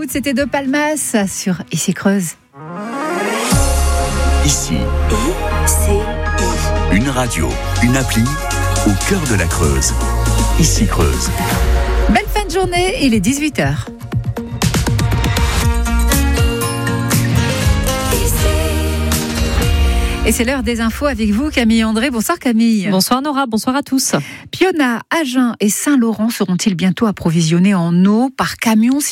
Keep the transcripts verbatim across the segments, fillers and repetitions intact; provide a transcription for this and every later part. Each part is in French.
route, c'était De Palmas sur Ici Creuse. Ici, I C I. une radio, une appli au cœur de la Creuse. Ici Creuse. Belle fin de journée, il est dix-huit heures. Et c'est l'heure des infos avec vous, Camille André. Bonsoir Camille. Bonsoir Nora, bonsoir à tous. Piona, Agen et Saint-Laurent seront-ils bientôt approvisionnés en eau par camion-citerne ?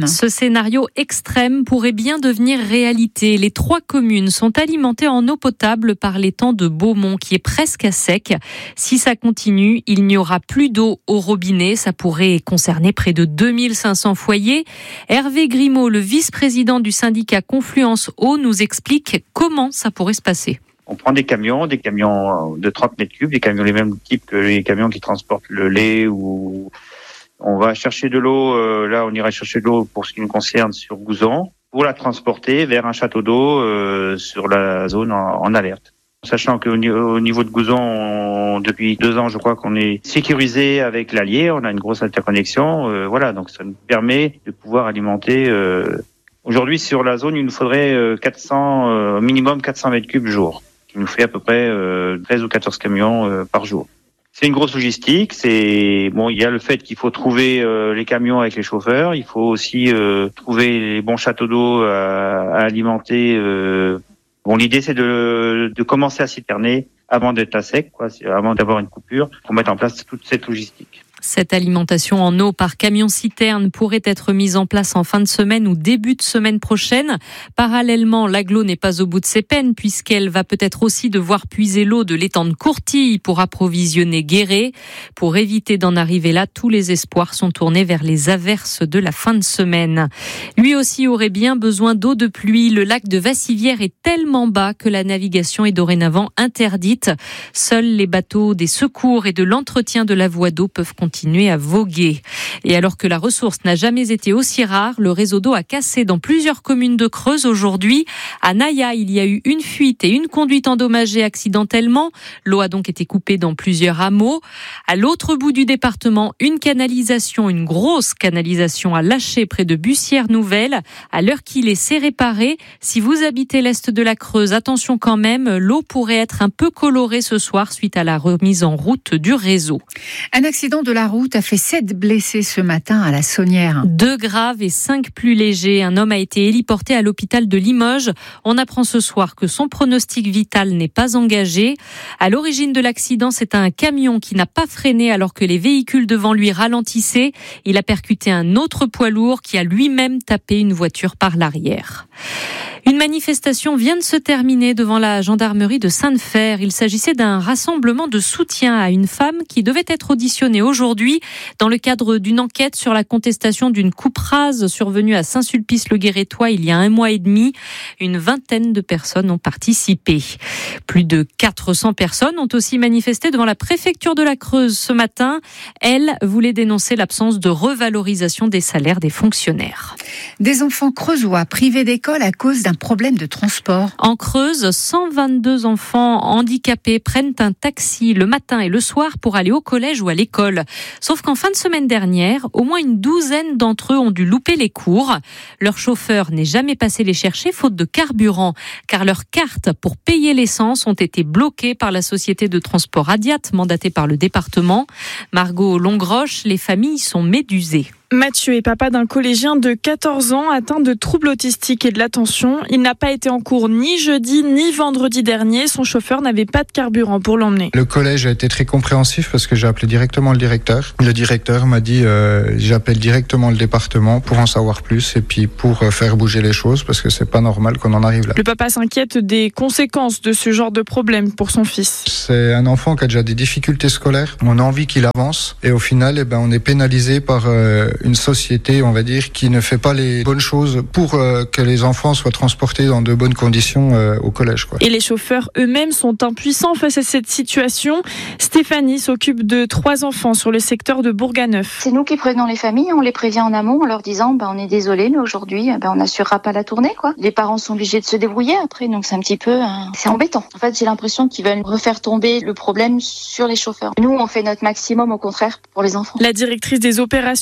Ce scénario extrême pourrait bien devenir réalité. Les trois communes sont alimentées en eau potable par l'étang de Beaumont qui est presque à sec. Si ça continue, il n'y aura plus d'eau au robinet. Ça pourrait concerner près de deux mille cinq cents foyers. Hervé Grimaud, le vice-président du syndicat Confluence Eau, nous explique comment ça pourrait se passer. On prend des camions, des camions de trente mètres cubes, des camions les mêmes types que les camions qui transportent le lait, ou on va chercher de l'eau, euh, là on ira chercher de l'eau pour ce qui nous concerne sur Gouzon, pour la transporter vers un château d'eau euh, sur la zone en, en alerte. Sachant qu'au au niveau de Gouzon, on, depuis deux ans je crois qu'on est sécurisé avec l'Allier, on a une grosse interconnexion, euh, voilà, donc ça nous permet de pouvoir alimenter... Euh, aujourd'hui sur la zone il nous faudrait euh, quatre cents, euh, minimum quatre cents mètres cubes jour. Il nous fait à peu près euh, treize ou quatorze camions euh, par jour. C'est une grosse logistique. C'est bon, il y a le fait qu'il faut trouver euh, les camions avec les chauffeurs. Il faut aussi euh, trouver les bons châteaux d'eau à, à alimenter. Euh. Bon, l'idée c'est de, de commencer à citerner avant d'être à sec, quoi, avant d'avoir une coupure, pour mettre en place toute cette logistique. Cette alimentation en eau par camion-citerne pourrait être mise en place en fin de semaine ou début de semaine prochaine. Parallèlement, l'agglo n'est pas au bout de ses peines puisqu'elle va peut-être aussi devoir puiser l'eau de l'étang de Courtille pour approvisionner Guéret. Pour éviter d'en arriver là, tous les espoirs sont tournés vers les averses de la fin de semaine. Lui aussi aurait bien besoin d'eau de pluie. Le lac de Vassivière est tellement bas que la navigation est dorénavant interdite. Seuls les bateaux des secours et de l'entretien de la voie d'eau peuvent continuer continuer à voguer. Et alors que la ressource n'a jamais été aussi rare, le réseau d'eau a cassé dans plusieurs communes de Creuse aujourd'hui. À Naya, il y a eu une fuite et une conduite endommagée accidentellement. L'eau a donc été coupée dans plusieurs hameaux. À l'autre bout du département, une canalisation, une grosse canalisation a lâché près de Bussière-Nouvelle. À l'heure qu'il est, c'est réparé. Si vous habitez l'est de la Creuse, attention quand même, l'eau pourrait être un peu colorée ce soir suite à la remise en route du réseau. Un accident de la route a fait sept blessés ce matin à la Saunière. Deux graves et cinq plus légers. Un homme a été héliporté à l'hôpital de Limoges. On apprend ce soir que son pronostic vital n'est pas engagé. À l'origine de l'accident, c'est un camion qui n'a pas freiné alors que les véhicules devant lui ralentissaient. Il a percuté un autre poids lourd qui a lui-même tapé une voiture par l'arrière. Une manifestation vient de se terminer devant la gendarmerie de Sainte-Fère. Il s'agissait d'un rassemblement de soutien à une femme qui devait être auditionnée aujourd'hui dans le cadre d'une enquête sur la contestation d'une coupe rase survenue à Saint-Sulpice-le-Guérétois il y a un mois et demi. Une vingtaine de personnes ont participé. Plus de quatre cents personnes ont aussi manifesté devant la préfecture de la Creuse ce matin. Elle voulait dénoncer l'absence de revalorisation des salaires des fonctionnaires. Des enfants creusois privés d'école à cause d'un problème de transport. En Creuse, cent vingt-deux enfants handicapés prennent un taxi le matin et le soir pour aller au collège ou à l'école. Sauf qu'en fin de semaine dernière, au moins une douzaine d'entre eux ont dû louper les cours. Leur chauffeur n'est jamais passé les chercher faute de carburant, car leurs cartes pour payer l'essence ont été bloquées par la société de transport Adiat, mandatée par le département. Margot Longroche, les familles sont médusées. Mathieu est papa d'un collégien de quatorze ans atteint de troubles autistiques et de l'attention. Il n'a pas été en cours ni jeudi ni vendredi dernier. Son chauffeur n'avait pas de carburant pour l'emmener. Le collège a été très compréhensif parce que j'ai appelé directement le directeur. Le directeur m'a dit euh, j'appelle directement le département pour en savoir plus et puis pour euh, faire bouger les choses parce que c'est pas normal qu'on en arrive là. Le papa s'inquiète des conséquences de ce genre de problème pour son fils. C'est un enfant qui a déjà des difficultés scolaires. On a envie qu'il avance et au final, eh ben, on est pénalisé par euh, une société, on va dire, qui ne fait pas les bonnes choses pour euh, que les enfants soient transportés dans de bonnes conditions euh, au collège, quoi. Et les chauffeurs eux-mêmes sont impuissants face à cette situation. Stéphanie s'occupe de trois enfants sur le secteur de Bourganeuf. C'est nous qui prévenons les familles, on les prévient en amont en leur disant bah, on est désolé, mais aujourd'hui bah, on n'assurera pas la tournée, quoi. Les parents sont obligés de se débrouiller après, donc c'est un petit peu hein, c'est embêtant. En fait, j'ai l'impression qu'ils veulent refaire tomber le problème sur les chauffeurs. Nous, on fait notre maximum au contraire pour les enfants. La directrice des opérations de la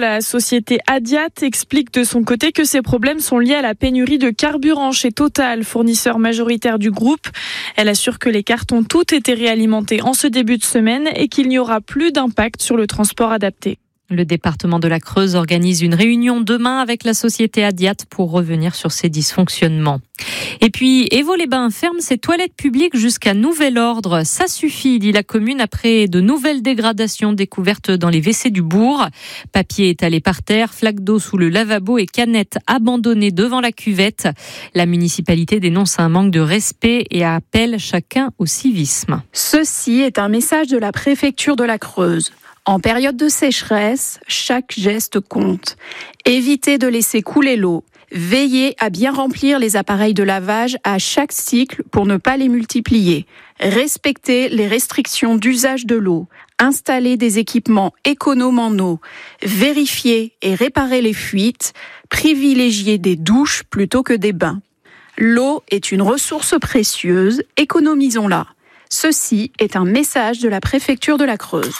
la société Adiat explique de son côté que ces problèmes sont liés à la pénurie de carburant chez Total, fournisseur majoritaire du groupe. Elle assure que les cartes ont toutes été réalimentées en ce début de semaine et qu'il n'y aura plus d'impact sur le transport adapté. Le département de la Creuse organise une réunion demain avec la société Adiat pour revenir sur ces dysfonctionnements. Et puis, Évaux-les-Bains ferme ses toilettes publiques jusqu'à nouvel ordre. Ça suffit, dit la commune, après de nouvelles dégradations découvertes dans les W C du bourg. Papier étalé par terre, flaques d'eau sous le lavabo et canettes abandonnées devant la cuvette. La municipalité dénonce un manque de respect et appelle chacun au civisme. Ceci est un message de la préfecture de la Creuse. En période de sécheresse, chaque geste compte. Évitez de laisser couler l'eau. Veillez à bien remplir les appareils de lavage à chaque cycle pour ne pas les multiplier. Respectez les restrictions d'usage de l'eau. Installez des équipements économes en eau. Vérifiez et réparez les fuites. Privilégiez des douches plutôt que des bains. L'eau est une ressource précieuse, économisons-la. Ceci est un message de la préfecture de la Creuse.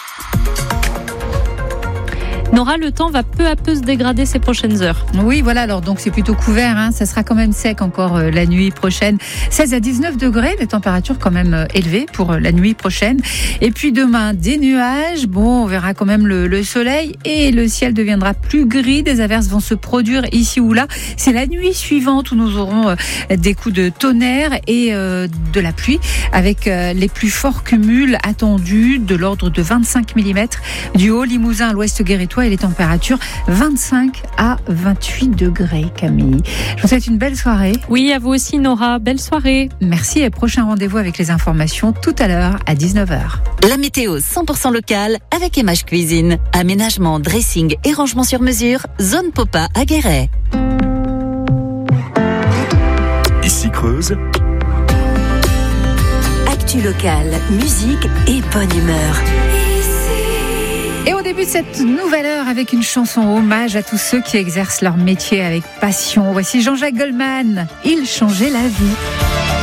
Nora, le temps va peu à peu se dégrader ces prochaines heures. Oui, voilà, alors donc c'est plutôt couvert, hein. Ça sera quand même sec encore euh, la nuit prochaine. seize à dix-neuf degrés, des températures quand même euh, élevées pour euh, la nuit prochaine. Et puis demain, des nuages, bon, on verra quand même le, le soleil et le ciel deviendra plus gris, des averses vont se produire ici ou là. C'est la nuit suivante où nous aurons euh, des coups de tonnerre et euh, de la pluie avec euh, les plus forts cumuls attendus de l'ordre de vingt-cinq millimètres du Haut-Limousin à l'ouest guérétois. Et les températures vingt-cinq à vingt-huit degrés, Camille. Je vous souhaite une belle soirée. Oui, à vous aussi, Nora. Belle soirée. Merci et prochain rendez-vous avec les informations tout à l'heure à dix-neuf heures. La météo cent pour cent locale avec Emage Cuisine. Aménagement, dressing et rangement sur mesure. Zone Popa à Guéret. Ici Creuse. Actu locale, musique et bonne humeur. Et au début de cette nouvelle heure, avec une chanson hommage à tous ceux qui exercent leur métier avec passion. Voici Jean-Jacques Goldman, Il changeait la vie.